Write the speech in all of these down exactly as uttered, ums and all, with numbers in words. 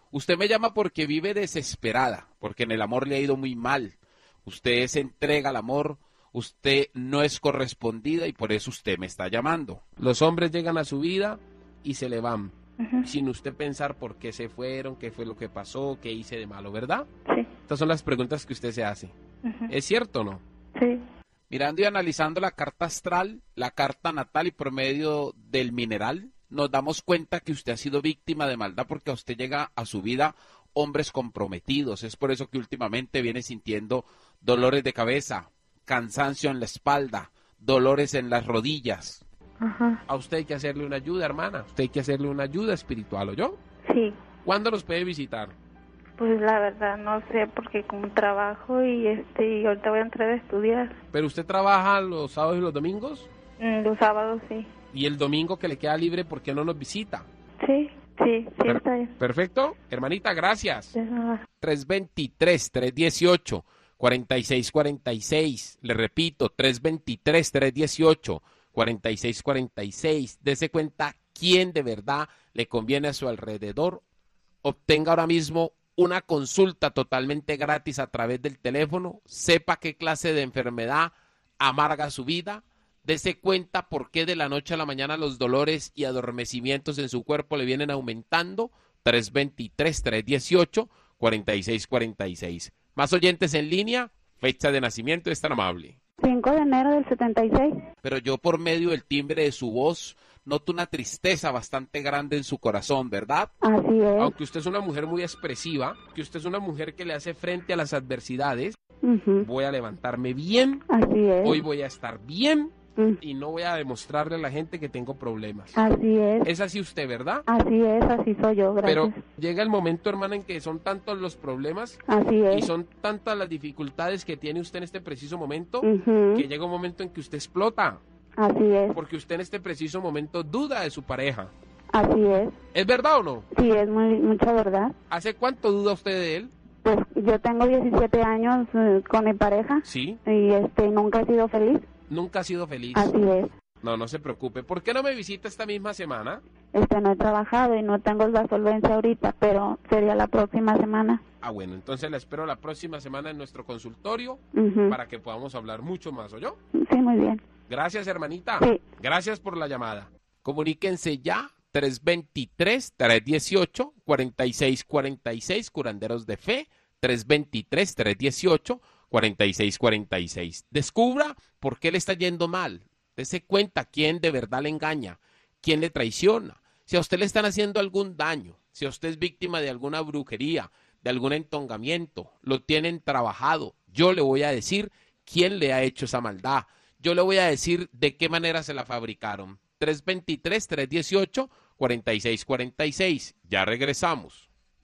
Usted me llama porque vive desesperada, porque en el amor le ha ido muy mal. Usted se entrega al amor, usted no es correspondida y por eso usted me está llamando. Los hombres llegan a su vida y se le van, Ujú. sin usted pensar por qué se fueron, qué fue lo que pasó, qué hice de malo, ¿verdad? Sí. Estas son las preguntas que usted se hace. Ujú. ¿Es cierto o no? Sí. Mirando y analizando la carta astral, la carta natal y por medio del mineral, nos damos cuenta que usted ha sido víctima de maldad porque a usted llega a su vida hombres comprometidos. Es por eso que últimamente viene sintiendo dolores de cabeza, cansancio en la espalda, dolores en las rodillas. Ajá. A usted hay que hacerle una ayuda, hermana. Usted hay que hacerle una ayuda espiritual, ¿oyó? Sí. ¿Cuándo nos puede visitar? Pues la verdad no sé porque como trabajo y este y ahorita voy a entrar a estudiar. ¿Pero usted trabaja los sábados y los domingos? Mm, Los sábados sí. ¿Y el domingo que le queda libre, por qué no nos visita? Sí, sí, sí Per- está bien. Perfecto. Hermanita, gracias. De nada. tres dos tres, tres uno ocho, cuatro seis cuatro seis. Le repito, tres dos tres, tres uno ocho, cuatro seis cuatro seis. Dese cuenta quién de verdad le conviene a su alrededor. Obtenga ahora mismo una consulta totalmente gratis a través del teléfono. Sepa qué clase de enfermedad amarga su vida. Dese cuenta por qué de la noche a la mañana los dolores y adormecimientos en su cuerpo le vienen aumentando. tres dos tres, tres uno ocho, cuatro seis cuatro seis. Más oyentes en línea, fecha de nacimiento, es tan amable. cinco de enero del setenta y seis. Pero yo por medio del timbre de su voz noto una tristeza bastante grande en su corazón, ¿verdad? Así es. Aunque usted es una mujer muy expresiva, que usted es una mujer que le hace frente a las adversidades, Ujú. voy a levantarme bien, Así es. hoy voy a estar bien Mm. y no voy a demostrarle a la gente que tengo problemas. Así es. Es así usted, ¿verdad? Así es, así soy yo, gracias. Pero llega el momento, hermana, en que son tantos los problemas Así y es. son tantas las dificultades que tiene usted en este preciso momento, Ujú. que llega un momento en que usted explota, Así es. porque usted en este preciso momento duda de su pareja. Así es. ¿Es verdad o no? Sí, es muy, mucha verdad. ¿Hace cuánto duda usted de él? Pues yo tengo diecisiete años eh, con mi pareja Sí, y este nunca he sido feliz. nunca ha sido feliz. Así es. No, no se preocupe. ¿Por qué no me visita esta misma semana? Este no he trabajado y no tengo la solvencia ahorita, pero sería la próxima semana. Ah, bueno, entonces la espero la próxima semana en nuestro consultorio Ujú. para que podamos hablar mucho más, ¿oyó? Sí, muy bien. Gracias, hermanita. Sí. Gracias por la llamada. Comuníquense ya, tres dos tres, tres uno ocho, cuatro seis cuatro seis, curanderos de fe, tres dos tres, tres uno ocho, cuatro seis cuatro seis. Descubra por qué le está yendo mal. Dese cuenta quién de verdad le engaña, quién le traiciona. Si a usted le están haciendo algún daño, si a usted es víctima de alguna brujería, de algún entongamiento, lo tienen trabajado, yo le voy a decir quién le ha hecho esa maldad. Yo le voy a decir de qué manera se la fabricaron. tres dos tres, tres uno ocho, cuatro seis cuatro seis. Ya regresamos.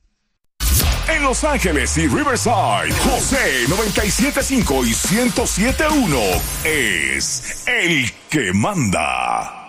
En Los Ángeles y Riverside, José noventa y siete punto cinco y ciento siete punto uno es el que manda.